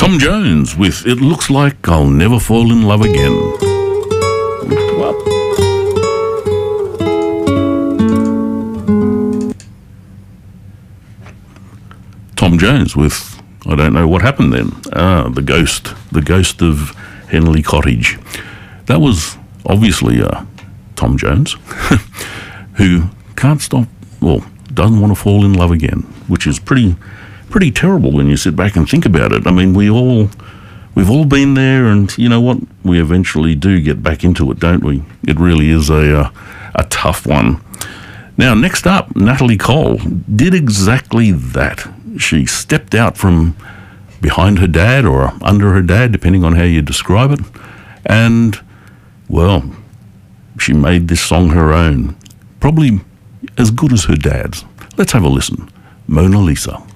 Tom Jones with It Looks Like I'll Never Fall in Love Again. What? Tom Jones with I don't know what happened then. The ghost of Henley Cottage. That was obviously Tom Jones, who can't stop, well, doesn't want to fall in love again, which is pretty terrible when you sit back and think about it. I mean, we've all been there, and you know what? We eventually do get back into it, don't we? It really is a tough one. Now, next up, Natalie Cole did exactly that. She stepped out from behind her dad or under her dad, depending on how you describe it, and, well, she made this song her own, probably as good as her dad's. Let's have a listen. Mona Lisa.